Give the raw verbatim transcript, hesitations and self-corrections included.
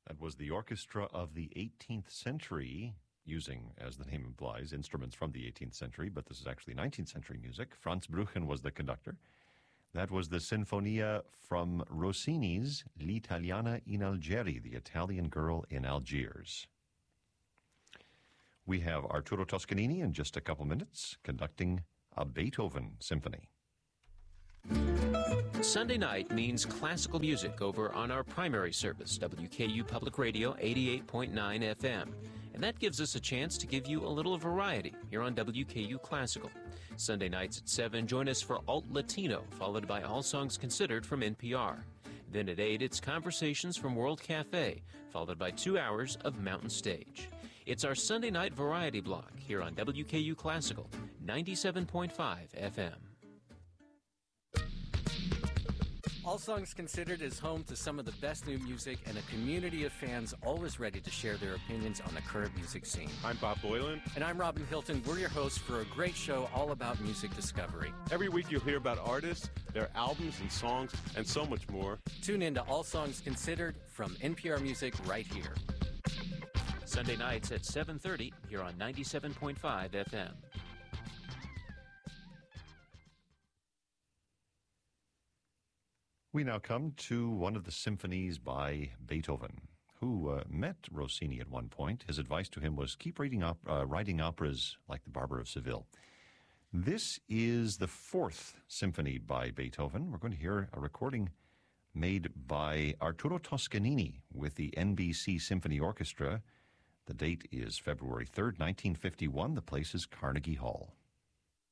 That was the orchestra of the eighteenth century, using, as the name implies, instruments from the eighteenth century, but this is actually nineteenth century music. Franz Bruchen was the conductor. That was the Sinfonia from Rossini's L'Italiana in Algeri, the Italian Girl in Algiers. We have Arturo Toscanini in just a couple minutes conducting a Beethoven symphony. Sunday night means classical music over on our primary service, W K U Public Radio eighty-eight point nine F M. And that gives us a chance to give you a little variety here on W K U Classical. Sunday nights at seven, join us for Alt Latino, followed by All Songs Considered from N P R. Then at eight, it's Conversations from World Cafe, followed by two hours of Mountain Stage. It's our Sunday night variety block here on W K U Classical, ninety-seven point five F M. All Songs Considered is home to some of the best new music and a community of fans always ready to share their opinions on the current music scene. I'm Bob Boylan. And I'm Robin Hilton. We're your hosts for a great show all about music discovery. Every week you'll hear about artists, their albums and songs, and so much more. Tune in to All Songs Considered from N P R Music right here. Sunday nights at seven thirty here on ninety-seven point five F M. We now come to one of the symphonies by Beethoven, who uh, met Rossini at one point. His advice to him was keep reading op- uh, writing operas like The Barber of Seville. This is the fourth symphony by Beethoven. We're going to hear a recording made by Arturo Toscanini with the N B C Symphony Orchestra. The date is February third, nineteen fifty-one. The place is Carnegie Hall.